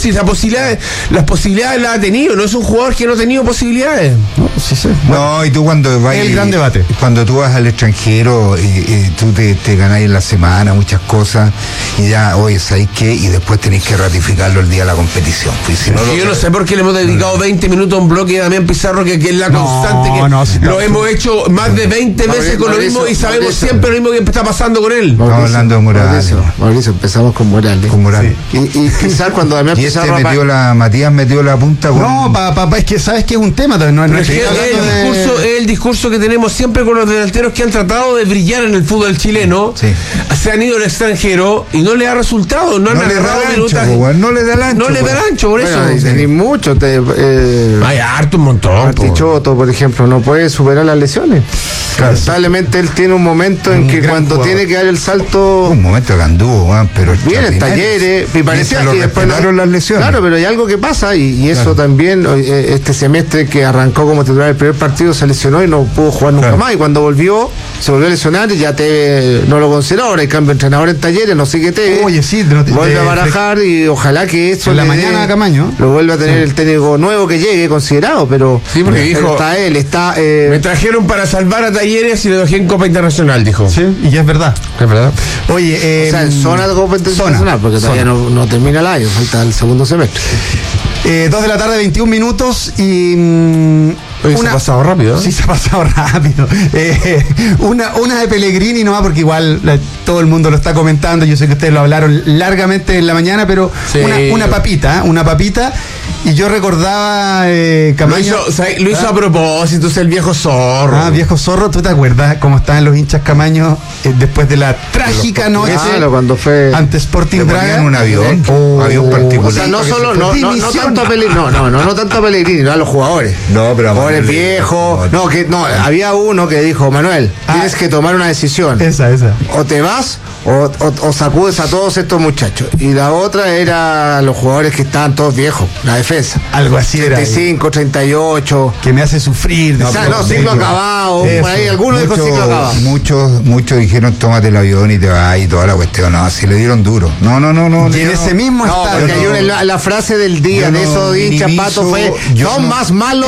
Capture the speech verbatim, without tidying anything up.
si esa posibilidad, las posibilidades las ha tenido, no es un jugador que no ha tenido posibilidades. No, sí, sí. Bueno, no, y tú cuando vas el gran debate. Cuando tú vas al extranjero, eh, eh, tú te, te ganás en la semana muchas cosas y ya, oye, ¿sabes qué? Y después tenés que ratificarlo el día de la competición. Pues, si no, yo lo... no sé por qué le hemos dedicado veinte minutos a un bloque de Damián Pizarro que, que es la no, constante que no, si lo no, hemos hecho más de veinte veces con lo mismo y sabemos Mauricio. siempre lo mismo que está pasando con él. Estamos hablando de Morales. Mauricio, Mauricio, empezamos con Morales. Con Morales. Sí. Y, y quizás cuando Damián Y este Pizarro metió la, Matías metió la punta con... No, papá, pa, pa, es que sabes que es un tema también. No, no Pero es es que que el, de... discurso, el discurso que tenemos siempre con los delanteros que han tratado de brillar en el fútbol chileno, sí. se han ido al extranjero y no le ha resultado, no, no han le da agarrado el ancho, minutaje. pues, no le da el ancho. No le da el ancho, por bueno, eso. y tenés mucho. Te, eh, Hay harto un montón. Artichoto, por ejemplo, no puede superar las lesiones. Claro. Lamentablemente él tiene un momento en Un que gran cuando jugador. tiene que dar el salto Un momento que anduvo, man, pero viene en extraordinario. Talleres y parecía Y se que lo después no- respetaron las lesiones. Claro, pero hay algo que pasa y, y eso Claro. también eh, este semestre que arrancó como titular el primer partido se lesionó y no pudo jugar nunca Claro. más y cuando volvió se volvió a lesionar y ya te no lo consideró. Ahora hay cambio de entrenador en Talleres, no sé qué te Oye, sí, de- de- vuelve a de- barajar y ojalá que eso En la le mañana dé- a Camaño. lo vuelva a tener el técnico nuevo que llegue considerado, pero Sí, porque pero dijo- está él, está eh, Me trajeron para salvar a Talleres y lo dejé en Copa Internacional, dijo. Sí, y ya es verdad. Es verdad. Oye, eh, o sea, en zona de Copa Internacional, porque todavía no, no termina el año, falta el segundo semestre. eh, dos de la tarde, veintiún minutos y... mm, Oye, se ha pasado rápido, ¿eh? Sí, se ha pasado rápido. Eh, una, una de Pellegrini nomás, porque igual la- todo el mundo lo está comentando. Yo sé que ustedes lo hablaron largamente en la mañana, pero Sí. una, una papita, ¿eh? una papita. Y yo recordaba eh, Lo Camaño. hizo, o sea, lo hizo a propósito, es el viejo zorro. Ah, viejo zorro, ¿tú te acuerdas cómo estaban los hinchas Camaño eh, después de la trágica noche Claro, cuando fue ante Sporting Le Braga? ponían un avión, Oh. un avión particular. O sea, no solo, no, no, no Dimisión. tanto a Pellegrini, no, no, no, no tanto a Pellegrini, no a los jugadores. No, pero a Jugadores Manuel- viejos. No, que no, había uno que dijo, Manuel, Ah. tienes que tomar una decisión. Esa, esa. O te vas o, o, o sacudes a todos estos muchachos. Y la otra era los jugadores que estaban todos viejos, la defensa. Algo así era. treinta y cinco, treinta y ocho. Que me hace sufrir. O sea, no, ciclo acabado. Eso. Por ahí alguno dijo Muchos- ciclo acabado. Muchos, muchos dijeron tómate el avión y te vas y toda la cuestión. No, así le dieron duro. No, no, no, no. Y en yo ese no- mismo No, estadio. porque hay una, la, la frase del día yo de no esos hinchas minimizo, pato fue yo son no- más malos